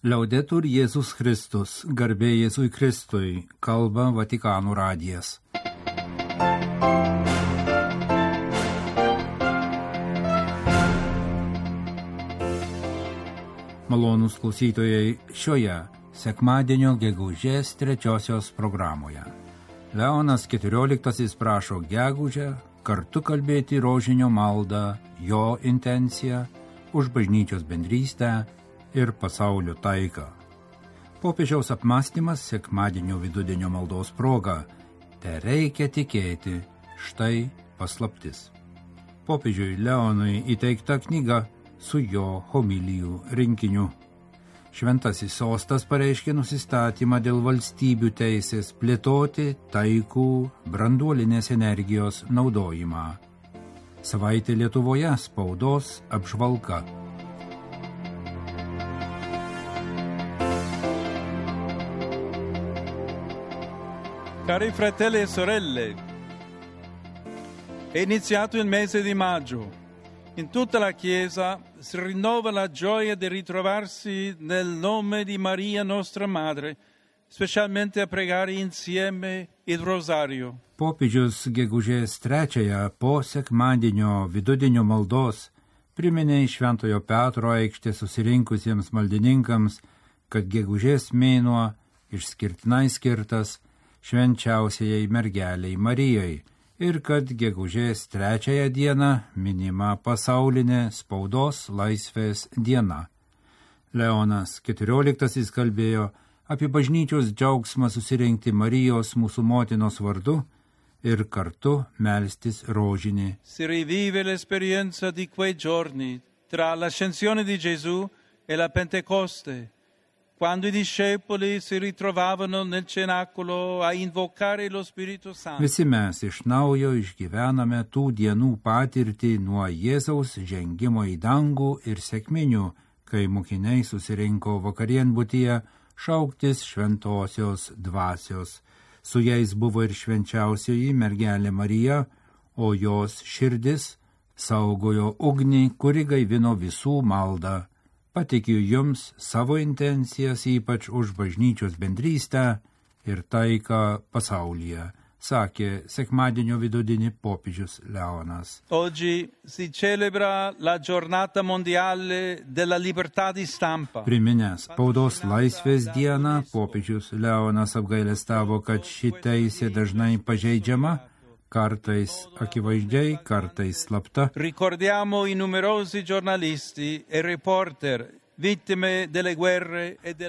Liaudetur Jėzus Kristus, garbė Jėzui Kristui, kalba Vatikano radijas. Malonūs klausytojai, šioje sekmadienio gegužės 3 programoje. Leonas XIV prašo gegužę kartu kalbėti rožinio maldą, jo intenciją, už bažnyčios bendrystę ir pasaulio taiką. Popiežiaus apmąstymas sekmadienio vidudienio maldos proga. Tereikia tikėti, štai paslaptis. Popiežiui Leonui įteikta knyga su jo homilijų rinkiniu. Šventasis sostas pareiškė nusistatymą dėl valstybių teisės plėtoti taikų branduolinės energijos naudojimą. Savaitė Lietuvoje spaudos apžvalga. Cari fratelli e sorelle, è iniziato il mese di maggio. In tutta la Chiesa si rinnova la gioia di ritrovarsi nel nome di Maria nostra Madre, specialmente a pregare insieme il rosario. Popiežius gegužės 3 po sekmadienio vidudienio maldos priminė iš Šventojo Petro aikštės susirinkusiems maldininkams, kad gegužės mėnuo išskirtinai skirtas švenčiausiajai mergeliai Marijai ir kad gegužės 3 dieną minima pasaulinė spaudos laisvės diena. Leonas XIV kalbėjo apie bažnyčios džiaugsmą susirinkti Marijos mūsų motinos vardu ir kartu melstis rožinį. Si rivive l'esperienza di quei giorni tra l'ascensione di Gesù e la Pentecoste, quando i discepoli si ritrovavano nel cenacolo a invocare lo Spirito Santo. Visi mes iš naujo išgyvename tų dienų patirtį nuo Jėzaus žengimo į dangų ir sekminių, kai mokiniai susirinko vakarienbutyje šauktis šventosios dvasios. Su jais buvo ir švenčiausioji mergelė Marija, o jos širdis saugojo ugnį, kuri gaivino visų maldą. Patikiu jums savo intencijas, ypač už bažnyčios bendrystę ir taiką pasaulyje, sakė sekmadienio vidudienį popiežius Leonas. Oggi si celebra la giornata mondiale della libertà di stampa. Priminęs spaudos laisvės dieną, popiežius Leonas apgailestavo, kad ši teisė dažnai pažeidžiama, kartais akivaizdžiai, kartais slapta. Ricordiamo i numerosi giornalisti e reporter vittime delle guerre e